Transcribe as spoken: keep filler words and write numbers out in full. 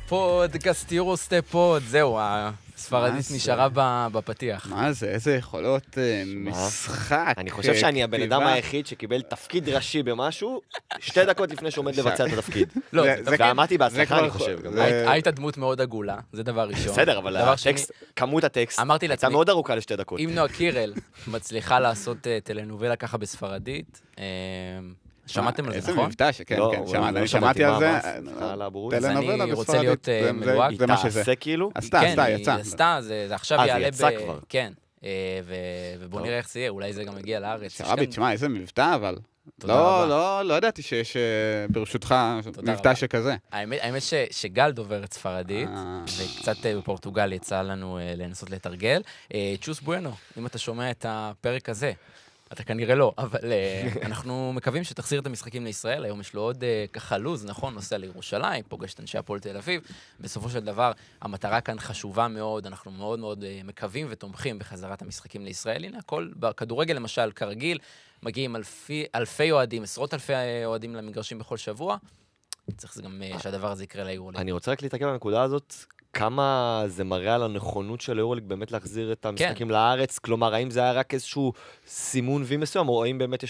פודקאסט יורוסטי פוד, זהו, הספרדית נשארה בפתיח. מה זה, איזה יכולות משחק. אני חושב שאני הבן אדם היחיד שקיבל תפקיד ראשי במשהו, שתי דקות לפני שעומד לבצע את התפקיד. לא, ועמדתי בהצלחה, אני חושב. היית דמות מאוד עגולה, זה דבר ראשון. בסדר, אבל הטקסט, כמות הטקסט, הייתה מאוד ארוכה לשתי דקות. אם נועה קירל מצליחה לעשות טלנובלה ככה בספרדית, שמעתם על זה, נכון? איזה מבטא שכן, כן, אני שמעתי על זה. אז אני רוצה להיות מלואק. זה מה שזה. תעשה כאילו? עשתה, עשתה, יצא. כן, עשתה, זה עכשיו אה, יעלה ב... זה יצא כבר. כן, ובואו נראה איך זה יהיה, אולי זה גם יגיע לארץ. שרבי, תשמע, איזה מבטא, אבל... לא, לא, לא ידעתי שיש ברשותך מבטא שכזה. האמת שגל דוברת ספרדית, וקצת בפורטוגל יצא לנו לנסות לתרגל. צ'וס בואנו, אם אתה שומע את הפרק הזה, אתה כנראה לא, אבל אנחנו מקווים שתחזיר את המשחקים לישראל. היום יש לו עוד ככה לוז, נכון? נוסע לירושלים, פוגש את אנשי הפועל תל אביב. בסופו של דבר, המטרה כאן חשובה מאוד, אנחנו מאוד מאוד מקווים ותומכים בחזרת המשחקים לישראל. הנה, הכל בכדורגל למשל, כרגיל, מגיעים אלפי, אלפי אוהדים, עשרות אלפי אוהדים למגרשים בכל שבוע. צריך גם שהדבר הזה יקרה ליורוליג. אני רוצה רק להתעכב על הנקודה הזאת, כמה זה מראה על הנכונות של היורוליג באמת להחזיר את המשחקים לארץ? כלומר, האם זה היה רק איזשהו סימון וי מסוים, או האם באמת יש